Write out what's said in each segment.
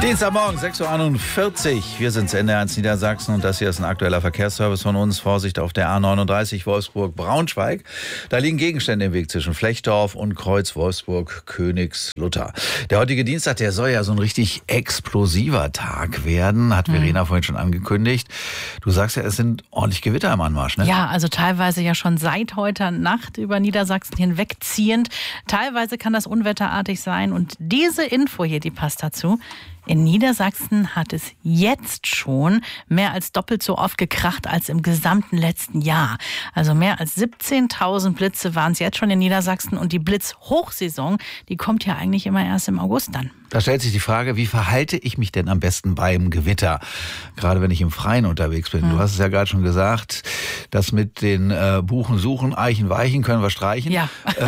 Dienstagmorgen, 6.41 Uhr. Wir sind NDR1 Niedersachsen und das hier ist ein aktueller Verkehrsservice von uns. Vorsicht auf der A39 Wolfsburg-Braunschweig. Da liegen Gegenstände im Weg zwischen Flechdorf und Kreuz Wolfsburg-Königslutter. Der heutige Dienstag, der soll ja so ein richtig explosiver Tag werden, hat Verena vorhin schon angekündigt. Du sagst ja, es sind ordentlich Gewitter im Anmarsch, ne? Ja, also teilweise ja schon seit heute Nacht über Niedersachsen hinwegziehend. Teilweise kann das unwetterartig sein und diese Info hier, die passt dazu. In Niedersachsen hat es jetzt schon mehr als doppelt so oft gekracht als im gesamten letzten Jahr. Also mehr als 17.000 Blitze waren es jetzt schon in Niedersachsen und die Blitzhochsaison, die kommt ja eigentlich immer erst im August dann. Da stellt sich die Frage, wie verhalte ich mich denn am besten beim Gewitter? Gerade wenn ich im Freien unterwegs bin. Du hast es ja gerade schon gesagt, das mit den Buchen suchen, Eichen weichen können wir streichen. Ja,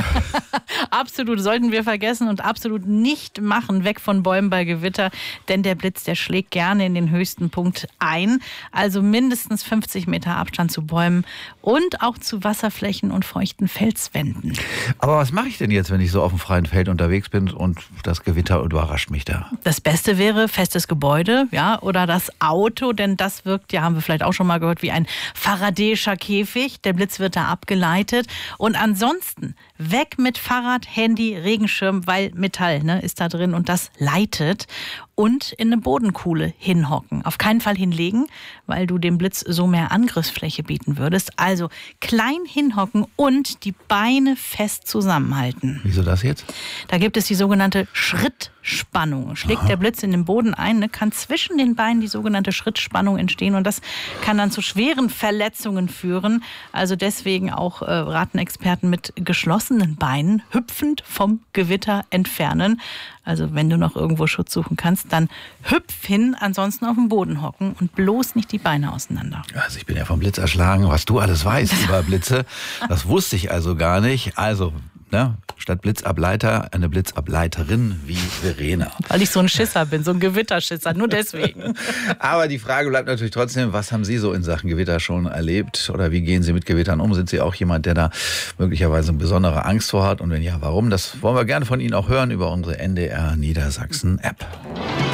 absolut sollten wir vergessen und absolut nicht machen, weg von Bäumen bei Gewitter. Denn der Blitz, der schlägt gerne in den höchsten Punkt ein. Also mindestens 50 Meter Abstand zu Bäumen und auch zu Wasserflächen und feuchten Felswänden. Aber was mache ich denn jetzt, wenn ich so auf dem freien Feld unterwegs bin und das Gewitter überrascht mich da? Das Beste wäre festes Gebäude, ja, oder das Auto, denn das wirkt, ja, haben wir vielleicht auch schon mal gehört, wie ein Faraday'scher Käfig. Der Blitz wird da abgeleitet. Und ansonsten weg mit Fahrrad, Handy, Regenschirm, weil Metall, ne, ist da drin und das leitet. Und in eine Bodenkuhle hinhocken. Auf keinen Fall hinlegen, weil du dem Blitz so mehr Angriffsfläche bieten würdest. Also klein hinhocken und die Beine fest zusammenhalten. Wieso das jetzt? Da gibt es die sogenannte Schrittspannung. Schlägt der Blitz in den Boden ein, ne, kann zwischen den Beinen die sogenannte Schrittspannung entstehen. Und das kann dann zu schweren Verletzungen führen. Also deswegen auch raten Experten mit geschlossenen Beinen hüpfend vom Gewitter entfernen. Also wenn du noch irgendwo Schutz suchen kannst, dann hüpf hin, ansonsten auf dem Boden hocken und bloß nicht die Beine auseinander. Also ich bin ja vom Blitz erschlagen, was du alles weißt über Blitze. Das wusste ich also gar nicht. Also, ne, statt Blitzableiter eine Blitzableiterin wie Verena. Weil ich so ein Schisser bin, so ein Gewitterschisser, nur deswegen. Aber die Frage bleibt natürlich trotzdem, was haben Sie so in Sachen Gewitter schon erlebt? Oder wie gehen Sie mit Gewittern um? Sind Sie auch jemand, der da möglicherweise eine besondere Angst vor hat? Und wenn ja, warum? Das wollen wir gerne von Ihnen auch hören über unsere NDR Niedersachsen App.